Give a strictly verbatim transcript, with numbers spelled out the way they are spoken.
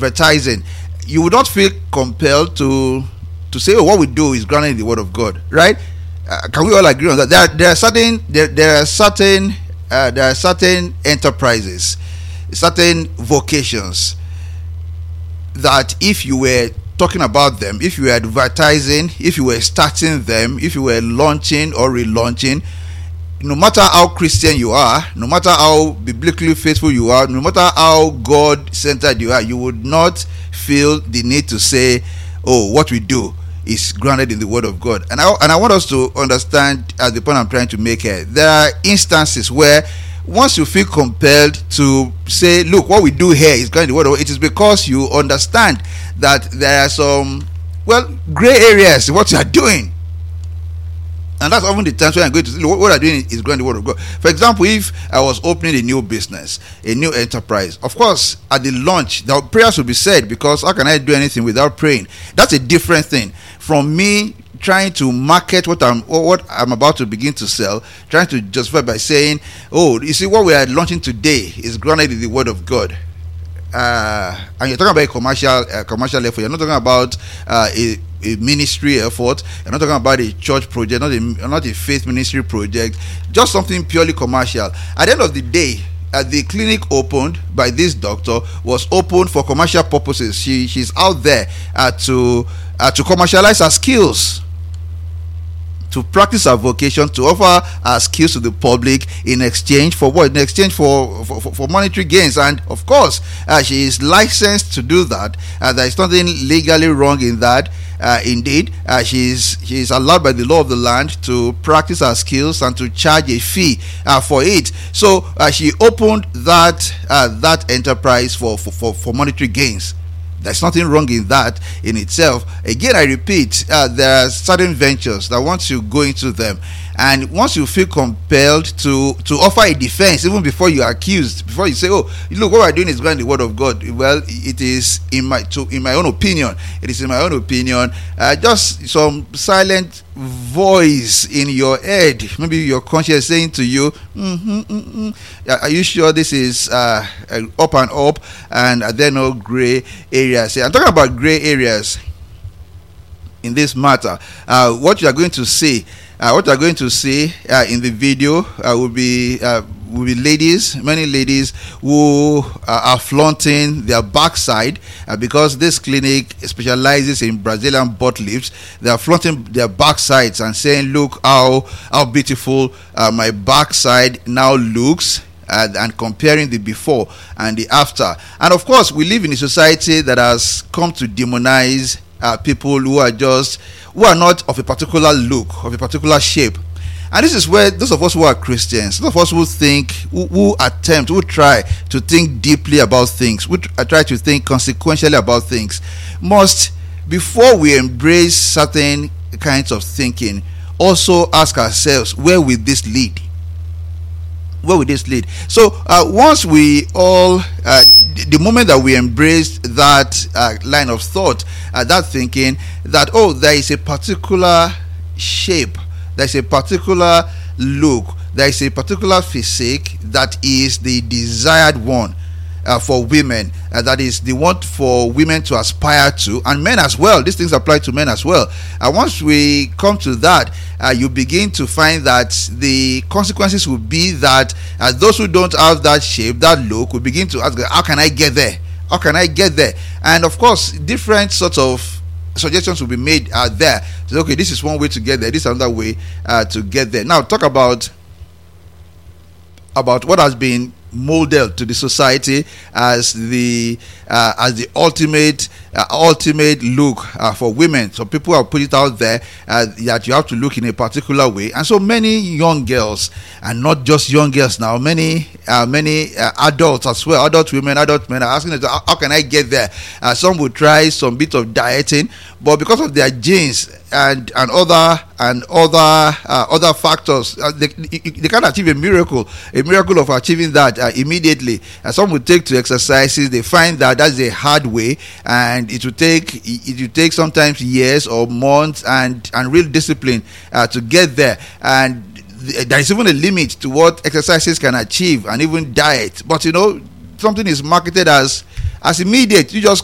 advertising, you would not feel compelled to to say, oh, what we do is grounded in the Word of God, right? Uh, can we all agree on that? There, there are certain there, there are certain uh, there are certain enterprises, certain vocations that if you were talking about them, if you were advertising, if you were starting them, if you were launching or relaunching, no matter how Christian you are, no matter how biblically faithful you are, no matter how God-centered you are, you would not feel the need to say, oh, what we do is grounded in the Word of God. And I, and I want us to understand at the point I'm trying to make here, there are instances where once you feel compelled to say, look, what we do here is grounded in the Word of God, it is because you understand that there are some, well, gray areas in what you are doing. And that's often the times when I'm going to say, what I'm doing is grounded in the Word of God. For example, if I was opening a new business, a new enterprise, of course, at the launch, the prayers will be said, because how can I do anything without praying? That's a different thing from me trying to market what I'm what I'm about to begin to sell, trying to justify by saying, oh, you see, what we are launching today is grounded in the Word of God. Uh, and you're talking about a commercial uh, commercial effort. You're not talking about uh, a, a ministry effort. You're not talking about a church project, not a not a faith ministry project. Just something purely commercial. At the end of the day, uh, the clinic opened by this doctor was opened for commercial purposes. She she's out there uh, to uh, to commercialize her skills, to practice her vocation, to offer her skills to the public in exchange for what? In exchange for for, for monetary gains. And of course, uh, she is licensed to do that. Uh, there is nothing legally wrong in that. Uh, indeed, uh, she is she is allowed by the law of the land to practice her skills and to charge a fee uh, for it. So uh, she opened that uh, that enterprise for, for, for, for monetary gains. There's nothing wrong in that in itself. Again, I repeat, uh, there are certain ventures that once you go into them, and once you feel compelled to to offer a defense, even before you are accused, before you say, "Oh, look, what we're doing is grounded in the Word of God." Well, it is in my to in my own opinion. It is in my own opinion. Uh, just some silent voice in your head, maybe your conscience saying to you, mm-hmm, mm-hmm. "Are you sure this is uh, up and up?" And are there no gray areas? I'm talking about gray areas in this matter. Uh, what you are going to see. Uh, what you are going to see uh, in the video uh, will be uh, will be ladies, many ladies who uh, are flaunting their backside uh, because this clinic specializes in Brazilian butt lifts. They are flaunting their backsides and saying, "Look how how beautiful uh, my backside now looks." Uh, and comparing the before and the after. And of course, we live in a society that has come to demonize uh, people who are just who are not of a particular look, of a particular shape. And this is where those of us who are Christians, those of us who think, who, who attempt, who try to think deeply about things, who try to think consequentially about things, must, before we embrace certain kinds of thinking, also ask ourselves, where will this lead? Where will this lead? So uh, once we all, uh, the moment that we embrace that uh, line of thought, uh, that thinking, that, oh, there is a particular shape, there is a particular look, there is a particular physique that is the desired one uh, for women, uh, that is the one for women to aspire to, and men as well. These things apply to men as well. And once we come to that, Uh, you begin to find that the consequences will be that uh, those who don't have that shape, that look, will begin to ask, how can I get there? How can I get there? And of course, different sorts of suggestions will be made uh, there. So, okay, this is one way to get there. This is another way uh, to get there. Now, talk about about what has been molded to the society as the uh, as the ultimate uh, ultimate look uh, for women. So people have put it out there uh, that you have to look in a particular way, and so many young girls, and not just young girls now, many uh, many uh, adults as well, adult women, adult men are asking them, how can I get there? Uh, some will try some bit of dieting, but because of their genes and and other and other uh, other factors, uh, they, they can't achieve a miracle, a miracle of achieving that uh, immediately. And some will take to exercises. They find that that's a hard way, and it will take it will take sometimes years or months and and real discipline uh, to get there. And th- there is even a limit to what exercises can achieve, and even diet. But you know, something is marketed as as immediate. You just